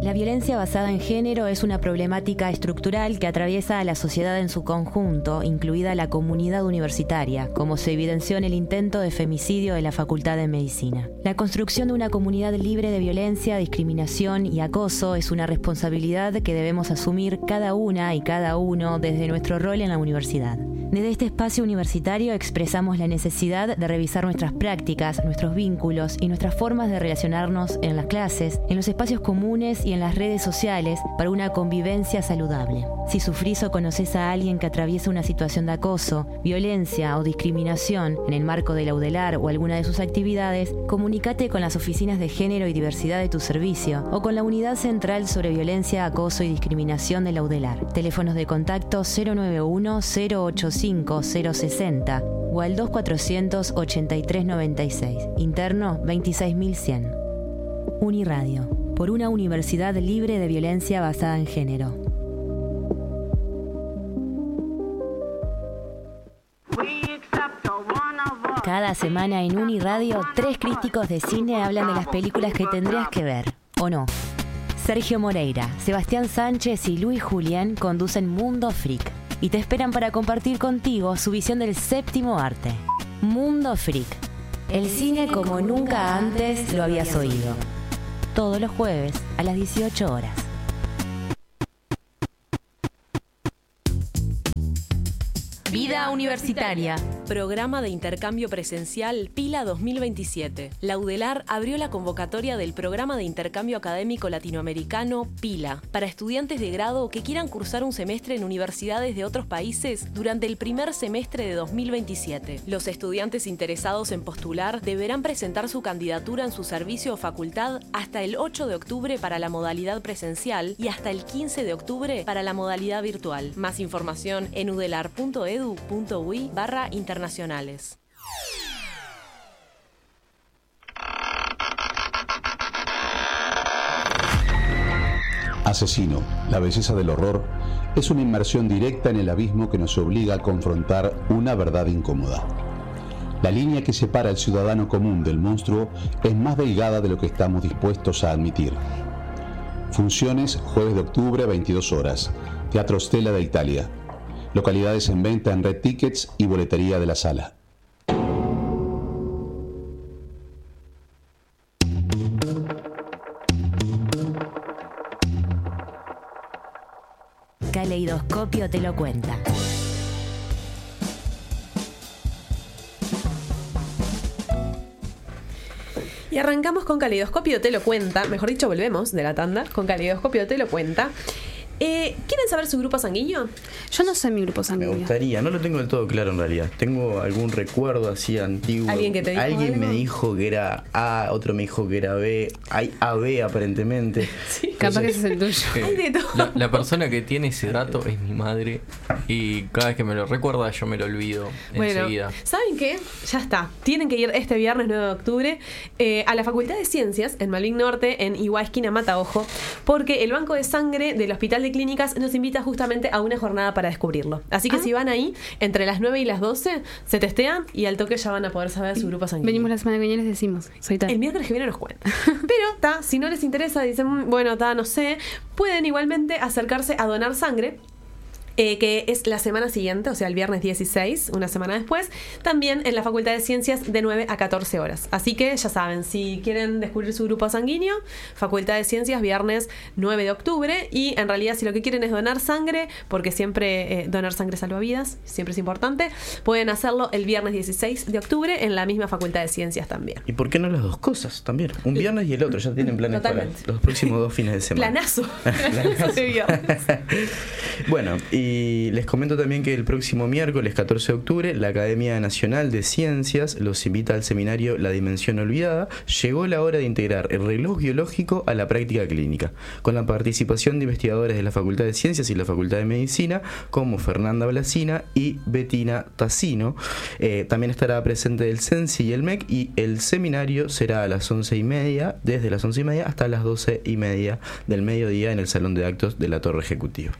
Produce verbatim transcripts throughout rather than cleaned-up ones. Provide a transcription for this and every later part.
La violencia basada en género es una problemática estructural que atraviesa a la sociedad en su conjunto, incluida la comunidad universitaria, como se evidenció en el intento de femicidio de la Facultad de Medicina. La construcción de una comunidad libre de violencia, discriminación y acoso es una responsabilidad que debemos asumir cada una y cada uno desde nuestro rol en la universidad. Desde este espacio universitario expresamos la necesidad de revisar nuestras prácticas, nuestros vínculos y nuestras formas de relacionarnos en las clases, en los espacios comunes y en las redes sociales para una convivencia saludable. Si sufrís o conocés a alguien que atraviesa una situación de acoso, violencia o discriminación en el marco de la UDELAR o alguna de sus actividades, comunícate con las oficinas de género y diversidad de tu servicio o con la Unidad Central sobre Violencia, Acoso y Discriminación de la UDELAR. Teléfonos de contacto cero nueve uno, cero ocho cinco, cero sesenta o al dos cuatrocientos ochenta y tres noventa y seis. Interno veintiséis mil cien. Uniradio, por una universidad libre de violencia basada en género. Cada semana en Uniradio, tres críticos de cine hablan de las películas que tendrías que ver, ¿o no? Sergio Moreira, Sebastián Sánchez y Luis Julián conducen Mundo Freak y te esperan para compartir contigo su visión del séptimo arte. Mundo Freak, el cine como nunca antes lo habías oído. Todos los jueves a las dieciocho horas. Vida Universitaria. Programa de intercambio presencial PILA dos mil veintisiete. La UDELAR abrió la convocatoria del Programa de Intercambio Académico Latinoamericano PILA para estudiantes de grado que quieran cursar un semestre en universidades de otros países durante el primer semestre de dos mil veintisiete. Los estudiantes interesados en postular deberán presentar su candidatura en su servicio o facultad hasta el ocho de octubre para la modalidad presencial y hasta el quince de octubre para la modalidad virtual. Más información en udelar punto edu punto ui barra internacionales. Asesino, la belleza del horror, es una inmersión directa en el abismo que nos obliga a confrontar una verdad incómoda. La línea que separa al ciudadano común del monstruo es más delgada de lo que estamos dispuestos a admitir. Funciones, jueves de octubre, veintidós horas. Teatro Stella de Italia. Localidades en venta en Red Tickets y boletería de la sala. Caleidoscopio te lo cuenta. Y arrancamos con Caleidoscopio te lo cuenta. Mejor dicho, volvemos de la tanda con Caleidoscopio te lo cuenta. Eh, ¿Quieren saber su grupo sanguíneo? Yo no sé mi grupo sanguíneo. Me gustaría, no lo tengo del todo claro en realidad. Tengo algún recuerdo así antiguo. ¿Alguien que te dijo Alguien algo? me dijo que era A, otro me dijo que era B. Hay A B aparentemente. Sí. Capaz que ese es el tuyo. Hay de todo. La, la persona que tiene ese dato es mi madre y cada vez que me lo recuerda yo me lo olvido Bueno, enseguida. ¿saben qué? Ya está. Tienen que ir este viernes nueve de octubre eh, a la Facultad de Ciencias en Malvin Norte, en Iguá esquina Mataojo, porque el Banco de Sangre del Hospital de Clínicas nos invita justamente a una jornada para descubrirlo. Así que Ah. si van ahí, entre las nueve y las doce, se testean y al toque ya van a poder saber su grupo sanguíneo. Venimos la semana que viene y les decimos. Soy tal. El miércoles que viene nos cuentan. Pero, ta, si no les interesa, dicen, bueno, ta, no sé, pueden igualmente acercarse a donar sangre. Eh, que es la semana siguiente, o sea, el viernes dieciséis, una semana después, también en la Facultad de Ciencias de nueve a catorce horas. Así que ya saben, si quieren descubrir su grupo sanguíneo, Facultad de Ciencias, viernes nueve de octubre, y en realidad si lo que quieren es donar sangre, porque siempre eh, donar sangre salva vidas, siempre es importante, pueden hacerlo el viernes dieciséis de octubre en la misma Facultad de Ciencias también. ¿Y por qué no las dos cosas también? Un viernes y el otro, ya tienen planes Totalmente. para los próximos dos fines de semana. Planazo. Planazo de viernes. Bueno, y les comento también que el próximo miércoles catorce de octubre la Academia Nacional de Ciencias los invita al seminario La Dimensión Olvidada. Llegó la hora de integrar el reloj biológico a la práctica clínica, con la participación de investigadores de la Facultad de Ciencias y la Facultad de Medicina, como Fernanda Blasina y Bettina Tassino. Eh, también estará presente el CENSI y el M E C, y el seminario será a las once y media, desde las once y media hasta las doce y media del mediodía en el Salón de Actos de la Torre Ejecutiva.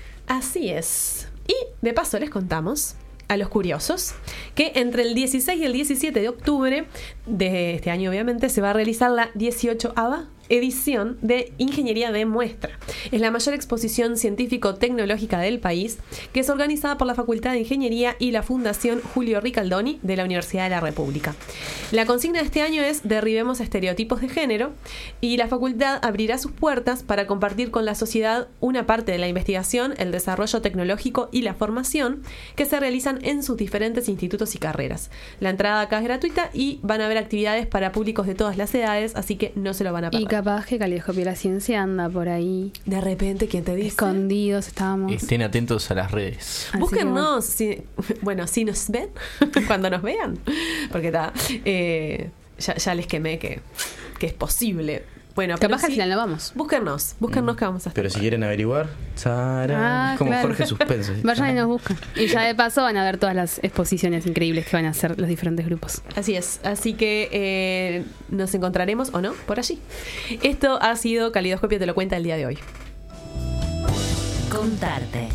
Así es. Y de paso les contamos a los curiosos que entre el dieciséis y el diecisiete de octubre de este año, obviamente, se va a realizar la dieciochoava edición de Ingeniería de Muestra. Es la mayor exposición científico-tecnológica del país, que es organizada por la Facultad de Ingeniería y la Fundación Julio Ricaldoni de la Universidad de la República. La consigna de este año es Derribemos estereotipos de género, y la facultad abrirá sus puertas para compartir con la sociedad una parte de la investigación, el desarrollo tecnológico y la formación que se realizan en sus diferentes institutos y carreras. La entrada acá es gratuita y van a haber actividades para públicos de todas las edades, así que no se lo van a perder. Y capaz que Calidoscopio de la Ciencia anda por ahí. De repente, ¿quién te dice? Escondidos estábamos. Estén atentos a las redes. Así Búsquennos, si, bueno, si nos ven, cuando nos vean, porque está, eh, ya, ya les quemé que, que es posible. Bueno, Capaz pero que al sí, final no vamos. Búsquennos, búsquennos que vamos a estar. Pero si quieren averiguar, ¡tarán! Ah, como claro. Jorge Suspenso. Vayan y nos buscan. Y ya de paso van a ver todas las exposiciones increíbles que van a hacer los diferentes grupos. Así es, así que eh, nos encontraremos o no por allí. Esto ha sido Calidoscopio Te lo cuenta el día de hoy. Contarte.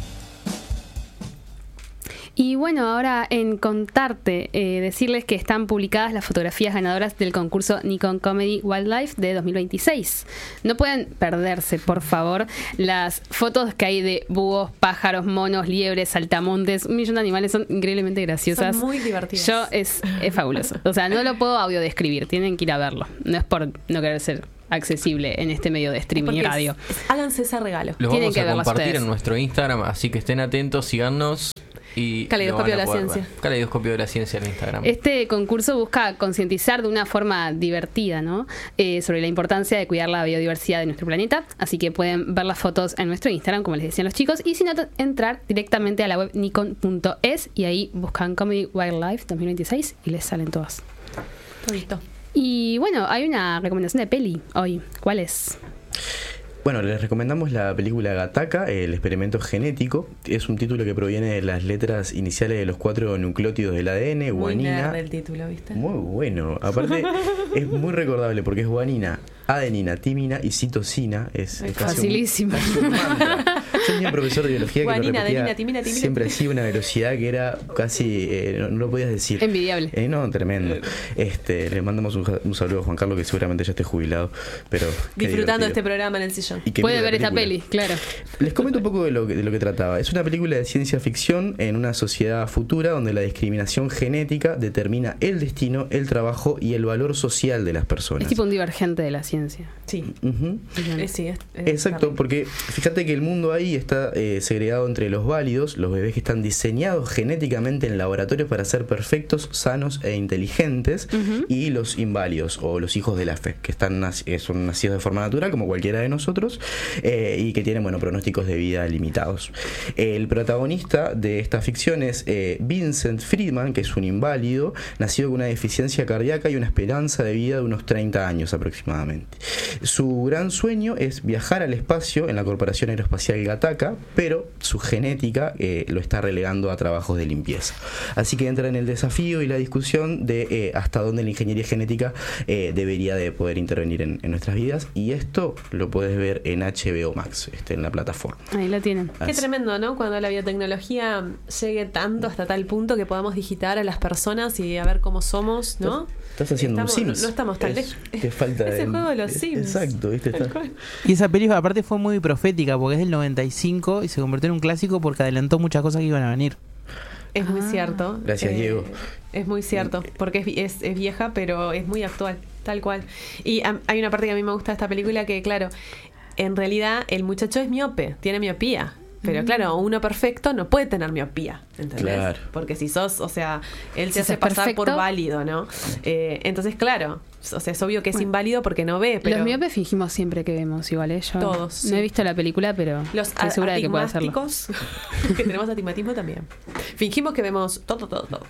Y bueno, ahora en contarte, eh, decirles que están publicadas las fotografías ganadoras del concurso Nikon Comedy Wildlife de dos mil veintiséis. No pueden perderse, por favor, las fotos que hay de búhos, pájaros, monos, liebres, saltamontes, un millón de animales, son increíblemente graciosas. Son muy divertidas. Yo, es, es fabuloso. O sea, no lo puedo audio describir, tienen que ir a verlo. No es por no querer ser accesible en este medio de streaming y Porque radio. es- es- háganse ese regalo. Los Tienen vamos que a verlas compartir ustedes. en nuestro Instagram, así que estén atentos, síganos. Y Caleidoscopio lo van a de la poder Ciencia. ver. Caleidoscopio de la Ciencia en Instagram. Este concurso busca concientizar de una forma divertida, ¿no? Eh, sobre la importancia de cuidar la biodiversidad de nuestro planeta. Así que pueden ver las fotos en nuestro Instagram, como les decían los chicos. Y si no, t- entrar directamente a la web nikon punto es y ahí buscan Comedy Wildlife dos mil veintiséis y les salen todas. Listo. Y bueno, hay una recomendación de peli hoy. ¿Cuál es? Bueno, les recomendamos la película Gattaca, el experimento genético. Es un título que proviene de las letras iniciales de los cuatro nucleótidos del A D N, Muy guanina. nerd el título, ¿viste? Muy bueno. Aparte, es muy recordable porque es guanina, adenina, timina y citosina. Es, Ay, es casi un- facilísimo. casi un mantra. Yo tenía un profesor de biología que lo Guanina, repetía adenina, timina, timina. siempre así, una velocidad que era casi, eh, no, no lo podías decir. Envidiable. Eh, no, tremendo. Este, le mandamos un, ja- un saludo a Juan Carlos, que seguramente ya esté jubilado, pero qué Disfrutando de este divertido. programa en el sillón. Y que Puede mire la ver esta película. peli, claro. Les comento un poco de lo, que, de lo que trataba. Es una película de ciencia ficción en una sociedad futura donde la discriminación genética determina el destino, el trabajo y el valor social de las personas. Es tipo un divergente de la ciencia. Sí. Ujú. Eh, sí, es- es Exacto, terrible. porque fíjate que el mundo ahí está eh, segregado entre los válidos, los bebés que están diseñados genéticamente en laboratorios para ser perfectos, sanos e inteligentes, Ujú. y los inválidos o los hijos de la fe, que están nac- eh, son nacidos de forma natural como cualquiera de nosotros, eh, y que tienen bueno pronósticos de vida limitados. El protagonista de esta ficción es eh, Vincent Friedman, que es un inválido, nacido con una deficiencia cardíaca y una esperanza de vida de unos treinta años aproximadamente. Su gran sueño es viajar al espacio en la Corporación Aeroespacial Gattaca, pero su genética eh, lo está relegando a trabajos de limpieza. Así que entra en el desafío y la discusión de eh, hasta dónde la ingeniería genética eh, debería de poder intervenir en, en nuestras vidas, y esto lo puedes ver en H B O Max, este, en la plataforma. Ahí la tienen. Qué Así- tremendo, ¿no? Cuando la biotecnología llegue tanto hasta tal punto que podamos digitar a las personas y a ver cómo somos, ¿no? Estás haciendo Estamos- un Sims. no estamos tan Es- lejos. Te falta Ese el- juego de los es- Sims. Exacto, ¿viste? Está- Y esa película aparte fue muy profética porque es del noventa y cinco y se convirtió en un clásico porque adelantó muchas cosas que iban a venir. Es muy Ah. cierto. Gracias, Diego. Es muy cierto, porque es, vi- es, es vieja, pero es muy actual, tal cual. Y am- hay una parte que a mí me gusta de esta película que, claro, en realidad el muchacho es miope, tiene miopía. Pero claro, uno perfecto no puede tener miopía, ¿entendés? Claro. Porque si sos, o sea, él Si se hace sos pasar por perfecto. válido, ¿no? Eh, entonces, claro, o sea, es obvio que es Bueno. inválido porque no ve, pero Los miopes fingimos siempre que vemos igual, ¿eh? Yo Todos, no sí. he visto la película, pero los estoy segura de que puede hacerlo. atigmáticos, que tenemos astigmatismo también. Fingimos que vemos todo, todo, todo.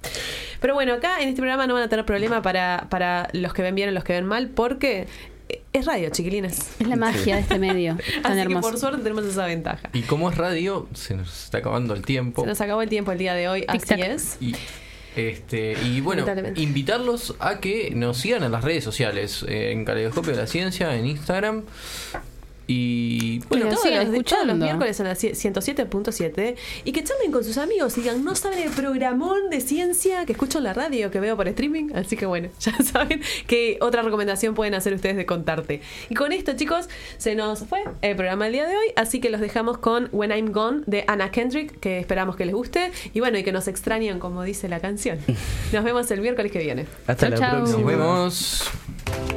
Pero bueno, acá en este programa no van a tener problema para, para los que ven bien o los que ven mal, porque es radio, chiquilines. Es la magia de este medio tan Así hermoso. que por suerte tenemos esa ventaja. Y como es radio, se nos está acabando el tiempo. Se nos acabó el tiempo el día de hoy, así Tic-tac. es. Y, este, y bueno, Lamentablemente. invitarlos a que nos sigan en las redes sociales, eh, en Caleidoscopio de la Ciencia, en Instagram. Y Bueno, Pero todos, sigan los, todos los escuchando. miércoles en la ciento siete punto siete y que charlen con sus amigos y digan, no saben el programón de ciencia que escucho en la radio, que veo por streaming, así que bueno, ya saben que otra recomendación pueden hacer ustedes de Contarte. Y con esto, chicos, se nos fue el programa del día de hoy, así que los dejamos con When I'm Gone de Anna Kendrick, que esperamos que les guste y bueno, y que nos extrañen como dice la canción. Nos vemos el miércoles que viene. Hasta Chau, la chau. próxima. nos vemos.